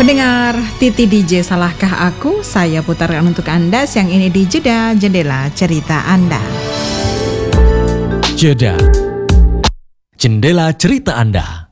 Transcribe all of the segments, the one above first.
Pendengar Titi DJ Salahkah Aku, saya putarkan untuk Anda siang ini di Jeda Jendela Cerita Anda. Jeda Jendela Cerita Anda.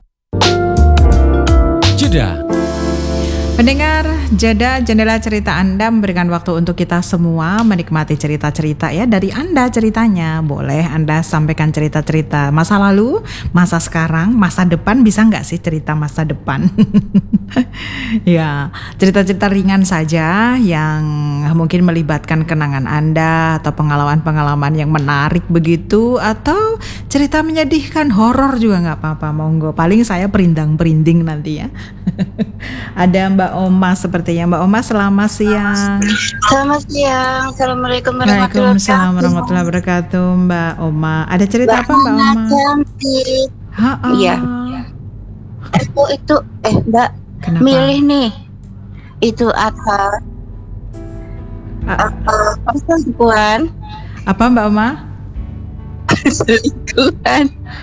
Jeda. Pendengar Jeda Jendela Cerita Anda memberikan waktu untuk kita semua menikmati cerita-cerita ya dari Anda ceritanya. Boleh Anda sampaikan cerita-cerita masa lalu, masa sekarang, masa depan, bisa nggak sih cerita masa depan? Ya, cerita-cerita ringan saja yang mungkin melibatkan kenangan Anda atau pengalaman-pengalaman yang menarik begitu, atau cerita menyedihkan, horor juga nggak apa-apa, monggo. Paling saya perindang-perinding nanti ya. Ada Mbak Oma sepertinya. Mbak Oma, selamat siang. Selamat siang. Assalamualaikum warahmatullahi wabarakatuh. Waalaikumsalam warahmatullahi wabarakatuh. Mbak Oma, ada cerita apa Mbak Oma? Cantik. Iya. Itu Mbak, kenapa? milih nih. Itu apa perselingkuhan? Apa Mbak Oma? Selingkuhan.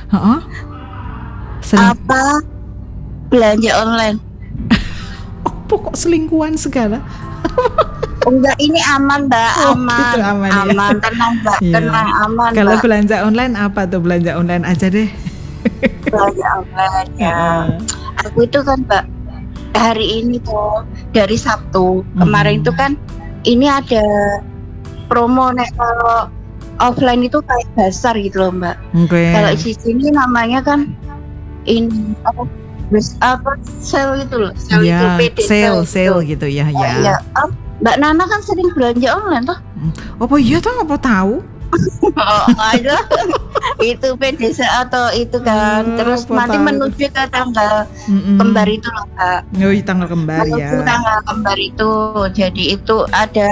Apa belanja online? Pokok selingkuhan segala. Enggak, ini aman Mbak, aman. Itu aman, ya? Aman, tenang Mbak, Iya. tenang, aman Kalau Mbak. belanja online apa tuh? Belanja online aja deh. Belanja online ya. Aku itu kan Mbak, hari ini tuh dari Sabtu kemarin itu kan ini ada promo nek kalau offline itu kayak dasar gitu loh Mbak. Oke. Kalau di sini namanya kan ini apa sale itu loh, sale itu Ya, PD sale gitu ya. Ya. Mbak Nana kan sering belanja online toh? Apa iya tuh, apa tahu? Oh, ada. Itu PD atau itu kan. Terus nanti tahu. menuju ke tanggal kembar itu loh Kak. Oh, tanggal kembar ya. Menuju tanggal kembar itu. Jadi itu ada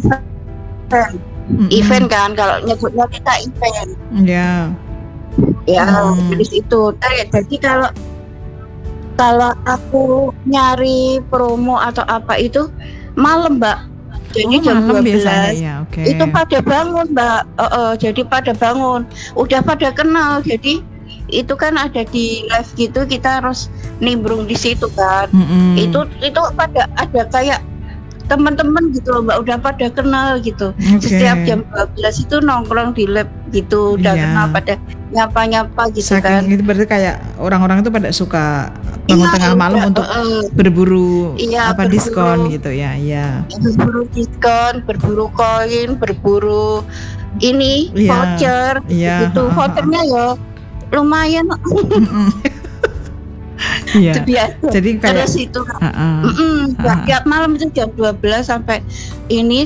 event kan, kalau nyebutnya kita event. Ya. Ya, jenis itu. Jadi kalau aku nyari promo atau apa itu malam Mbak. Jadi jam malam 12 biasanya ya. Oke. itu pada bangun Mbak. Jadi pada bangun, udah pada kenal. Jadi itu kan ada di live gitu, kita harus nimbrung di situ kan. Itu pada ada kayak teman-teman gitu loh Mbak, udah pada kenal gitu. Setiap jam 12 itu nongkrong di lab gitu, udah kenal, pada nyapa-nyapa gitu. Saking kan. itu berarti kayak orang-orang itu pada suka bangun tengah malam untuk berburu berburu diskon gitu ya. Iya. Berburu diskon, berburu koin, berburu ini voucher gitu. Vouchernya ya lumayan. Iya. Jadi kayak terus itu tiap malam itu jam 12 sampai ini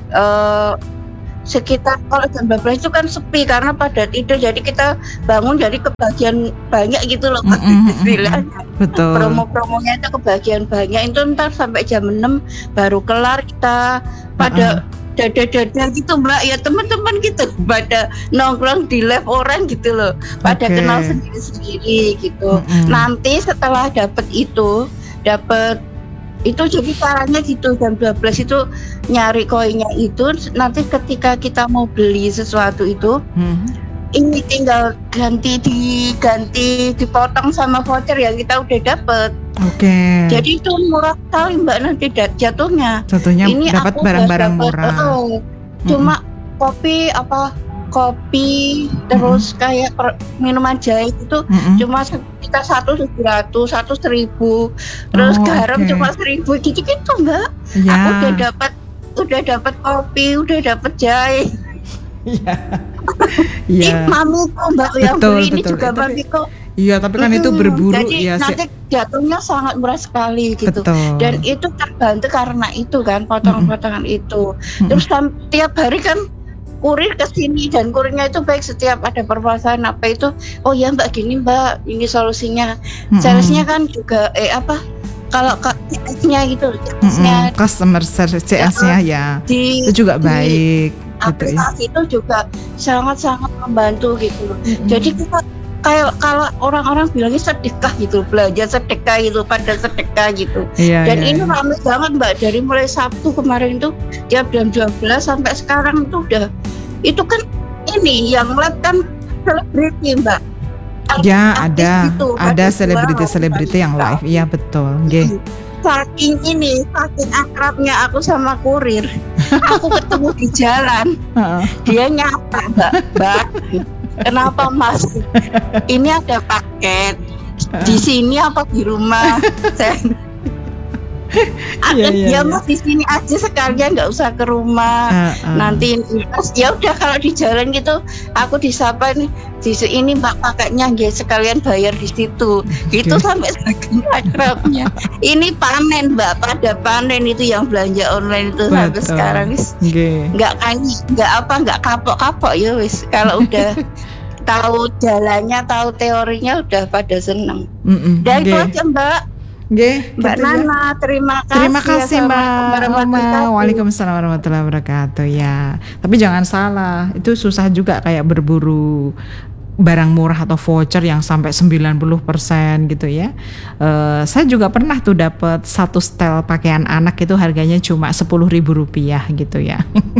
sekitar kalau jam 12 itu kan sepi karena pada tidur, jadi kita bangun jadi kebagian banyak gitu loh. Betul. Promo-promonya itu kebagian banyak, itu ntar sampai jam 6 baru kelar, kita pada dada-dada gitu Mbak, ya teman-teman gitu pada nongkrong di live orang gitu loh, pada kenal sendiri-sendiri gitu. Nanti setelah dapat itu jadi caranya gitu, jam 12 itu nyari koinnya itu, nanti ketika kita mau beli sesuatu itu ini tinggal dipotong sama voucher yang kita udah dapet. Oke. Jadi itu murah sekali Mbak, nanti jatuhnya ini dapat barang-barang murah. Cuma kopi terus kayak minuman jahe itu cuma kita 1.700, 1.000, terus garam cuma 1.000 gitu Mbak. Ya. Aku udah dapat kopi, udah dapat jahe. Iya. Mamiku Mbak yang beli ini juga mamiku. Iya, tapi kan itu berburu. Jadi nanti jatuhnya sangat murah sekali gitu. Betul. Dan itu terbantu karena itu kan, potongan-potongan itu. Terus tiap hari kan kurir ke sini, dan kurirnya itu baik, setiap ada permasalahan apa itu, oh ya Mbak gini Mbak, ini solusinya. Salesnya kan juga kalau CS-nya gitu, customer service CS-nya ya. Itu juga baik. Aplikasi itu juga sangat-sangat membantu gitu. Jadi kita kalau orang-orang bilangnya sedekah gitu, belanja sedekah gitu, pada sedekah gitu. Dan ini ramai banget Mbak, dari mulai Sabtu kemarin tuh tiap jam 12 sampai sekarang itu udah, itu kan ini yang live kan selebriti Mbak. Ya, ada selebriti-selebriti yang live. Iya betul. saking akrabnya aku sama kurir. Aku ketemu di jalan, dia nyapa, Mbak, kenapa Mas? Ini ada paket. Di sini apa di rumah? Dia Mas di sini aja sekalian, nggak usah ke rumah. Nanti ya udah kalau di jalan gitu, aku disapa nih, di ini Mbak paketnya, ya sekalian bayar di situ. Gitu sampai saking akrabnya. Ini panen Mbak, pada panen itu yang belanja online itu. Sampai sekarang wis nggak kapok ya wis. Kalau udah tahu jalannya, tahu teorinya, udah pada seneng. Dan itu aja Mbak. Mbak Nana, terima kasih Mbak Oma. Waalaikumsalam warahmatullahi wabarakatuh ya. Tapi jangan salah, itu susah juga kayak berburu barang murah atau voucher yang sampai 90% gitu ya. Saya juga pernah tuh dapat satu setel pakaian anak itu harganya cuma Rp10.000 gitu ya.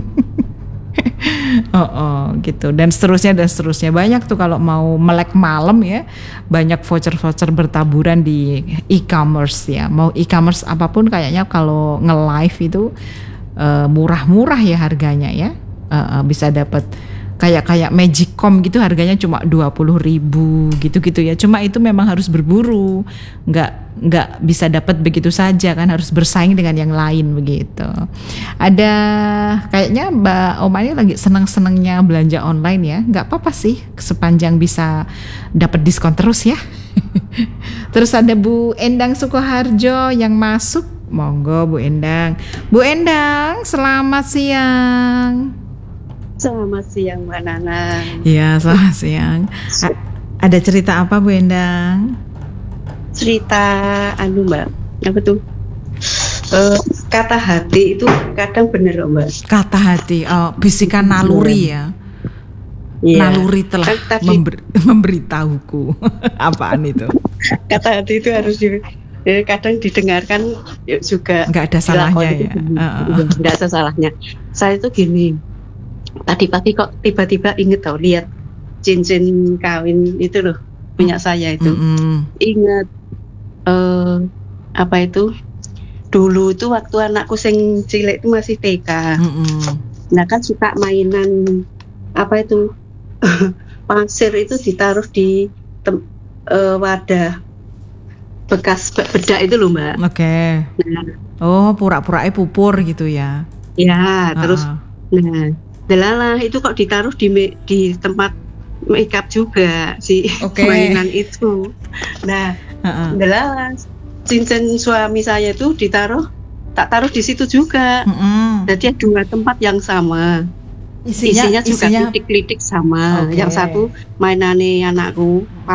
Gitu dan seterusnya banyak tuh kalau mau melek malam ya, banyak voucher bertaburan di e-commerce ya. Mau e-commerce apapun kayaknya kalau nge-live itu murah-murah ya harganya ya. Bisa dapat kayak Magicom gitu harganya cuma 20.000 gitu ya. Cuma itu memang harus berburu, nggak bisa dapat begitu saja kan, harus bersaing dengan yang lain begitu. Ada kayaknya Mbak Oma ini lagi seneng-senengnya belanja online ya. Nggak apa-apa sih sepanjang bisa dapat diskon terus ya. Terus ada Bu Endang Sukoharjo yang masuk, monggo Bu Endang. Bu Endang, selamat siang. Selamat siang Mbak Nana. Iya, selamat siang. Ada cerita apa Bu Endang? Cerita Mbak, apa tuh? Kata hati itu kadang bener loh Mbak. Kata hati, bisikan naluri ya. Iya. Naluri telah memberitahuku. Apaan itu? Kata hati itu harus kadang didengarkan juga. Nggak ada salahnya ya. Nggak ada salahnya. Saya itu gini. Tadi pagi kok tiba-tiba inget tau, lihat cincin kawin itu loh punya saya itu. Ingat apa itu? Dulu itu waktu anakku sing cilik itu masih TK. Nah kan suka mainan apa itu? Pasir itu ditaruh di wadah bekas bedak itu loh Mbak. Oke. Nah. Pura-pura pupur gitu ya. Ya, terus delalah itu kok ditaruh di tempat makeup juga si mainan itu. Nah, delalah cincin suami saya itu tak taruh di situ juga. Jadi dua tempat yang sama. Isinya juga klitik-klitik sama. Yang satu mainannya anakku.